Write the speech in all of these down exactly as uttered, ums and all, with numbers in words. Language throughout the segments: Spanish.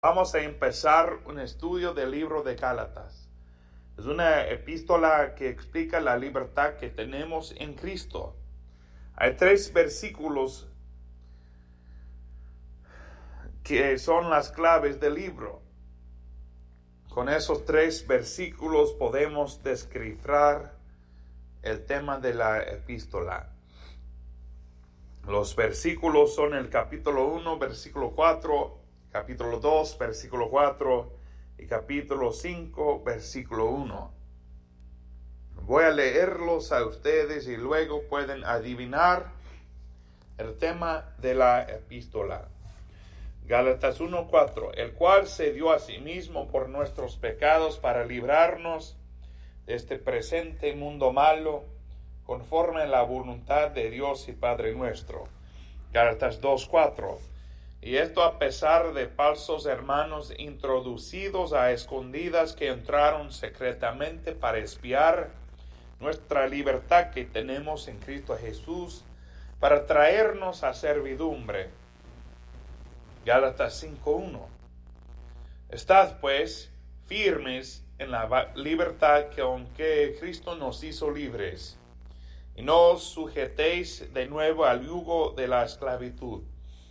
Vamos a empezar un estudio del libro de Gálatas. Es una epístola que explica la libertad que tenemos en Cristo. Hay tres versículos que son las claves del libro. Con esos tres versículos podemos descifrar el tema de la epístola. Los versículos son el capítulo uno, versículo cuatro, capítulo dos, versículo cuatro y capítulo cinco, versículo uno. Voy a leerlos a ustedes y luego pueden adivinar el tema de la epístola. Gálatas uno cuatro, el cual se dio a sí mismo por nuestros pecados para librarnos de este presente mundo malo, conforme a la voluntad de Dios y Padre nuestro. Gálatas dos cuatro, y esto a pesar de falsos hermanos introducidos a escondidas que entraron secretamente para espiar nuestra libertad que tenemos en Cristo Jesús, para traernos a servidumbre. Gálatas cinco uno, estad pues firmes en la libertad que aunque Cristo nos hizo libres, y no os sujetéis de nuevo al yugo de la esclavitud.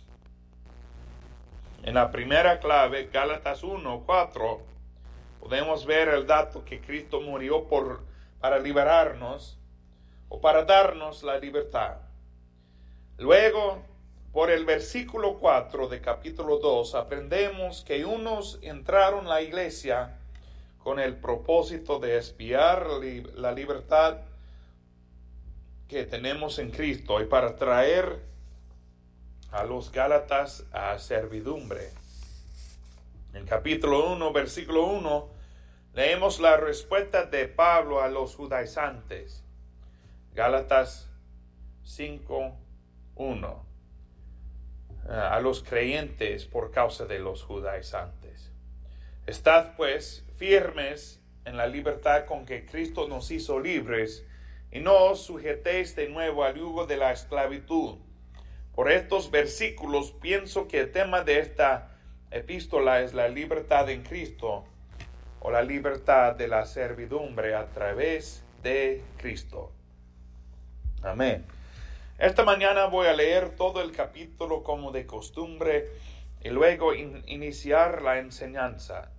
En la primera clave, Gálatas uno cuatro, podemos ver el dato que Cristo murió por, para liberarnos o para darnos la libertad. Luego, por el versículo cuatro de capítulo dos, aprendemos que unos entraron a la iglesia con el propósito de espiar la libertad que tenemos en Cristo y para traer a los Gálatas a servidumbre. En capítulo uno, versículo uno, leemos la respuesta de Pablo a los judaizantes. Gálatas cinco uno, a los creyentes por causa de los judaizantes. Estad pues firmes en la libertad con que Cristo nos hizo libres, y no os sujetéis de nuevo al yugo de la esclavitud. Por estos versículos pienso que el tema de esta epístola es la libertad en Cristo, o la libertad de la servidumbre a través de Cristo. Amén. Esta mañana voy a leer todo el capítulo como de costumbre y luego in- iniciar la enseñanza.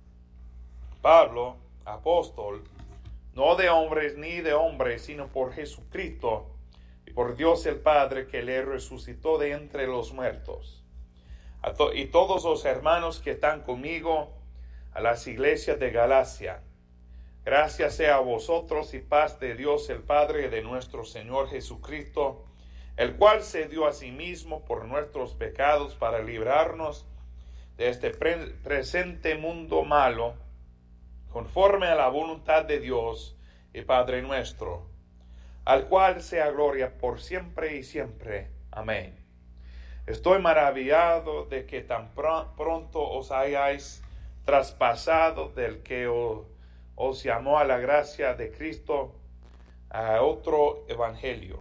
Pablo, apóstol, no de hombres ni de hombres, sino por Jesucristo y por Dios el Padre que le resucitó de entre los muertos. A to- y todos los hermanos que están conmigo, a las iglesias de Galacia. Gracias sea a vosotros y paz de Dios el Padre y de nuestro Señor Jesucristo, el cual se dio a sí mismo por nuestros pecados para librarnos de este pre- presente mundo malo, conforme a la voluntad de Dios y Padre nuestro, al cual sea gloria por siempre y siempre. Amén. Estoy maravillado de que tan pr- pronto os hayáis traspasado del que os, os llamó a la gracia de Cristo a otro evangelio.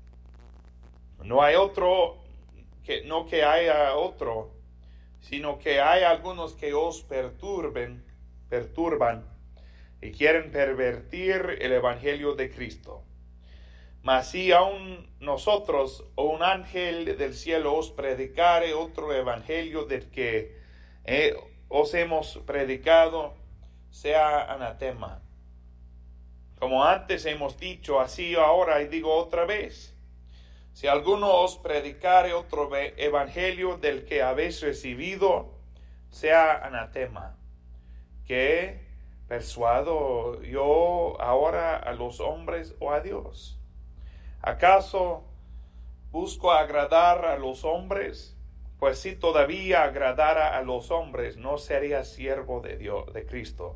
No hay otro, que, no que haya otro, sino que hay algunos que os perturben, perturban y quieren pervertir el evangelio de Cristo. Mas si aun nosotros o un ángel del cielo os predicare otro evangelio del que eh, os hemos predicado, sea anatema. Como antes hemos dicho, así ahora y digo otra vez. Si alguno os predicare otro evangelio del que habéis recibido, sea anatema. ¿Qué persuado yo ahora a los hombres o a Dios? ¿Acaso busco agradar a los hombres? Pues si todavía agradara a los hombres, no sería siervo de Dios, de Cristo.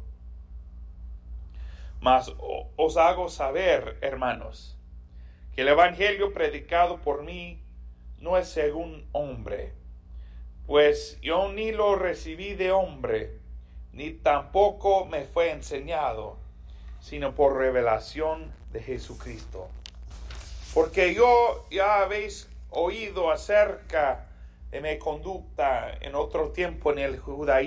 Mas os hago saber, hermanos, que el evangelio predicado por mí no es según hombre, pues yo ni lo recibí de hombre, ni tampoco me fue enseñado, sino por revelación de Jesucristo. Porque yo ya habéis oído acerca de mi conducta en otro tiempo en el judaísmo.